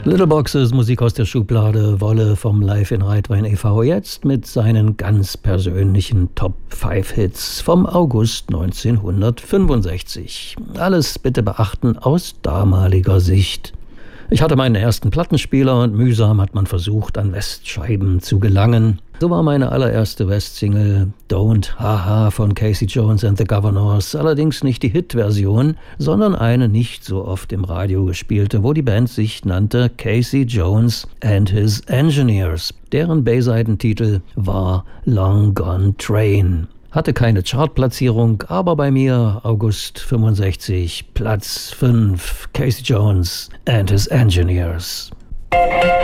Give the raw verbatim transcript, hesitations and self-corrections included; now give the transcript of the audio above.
Little Boxes, Musik aus der Schublade, Wolle vom Live in Reitwein e V jetzt mit seinen ganz persönlichen Top fünf Hits vom August neunzehnhundertfünfundsechzig. Alles bitte beachten aus damaliger Sicht. Ich hatte meinen ersten Plattenspieler und mühsam hat man versucht, an Westscheiben zu gelangen. So war meine allererste West-Single Don't Haha von Casey Jones and the Governors allerdings nicht die Hit-Version, sondern eine nicht so oft im Radio gespielte, wo die Band sich nannte Casey Jones and His Engineers. Deren B-Seitentitel war Long Gone Train. Hatte keine Chartplatzierung, aber bei mir August fünfundsechzig, Platz fünf, Casey Jones and His Engineers.